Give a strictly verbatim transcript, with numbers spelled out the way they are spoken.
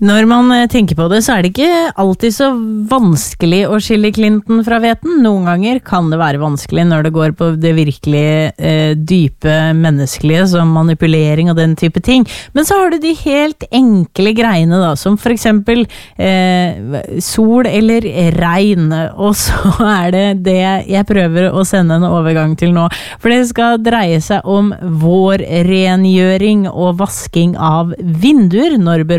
Når man tenker på det, så er det ikke alltid så vanskelig å skille Clinton fra hveten. Noen ganger kan det være vanskelig når det går på det virkelig eh, dype menneskelige, som manipulering og den type ting. Men så har du de helt enkle greiene da, som for eksempel eh, sol eller regn. Og så er det det jeg prøver å sende en overgang til nå. For det skal dreie seg om vårrengjøring og vasking av vinduer. Når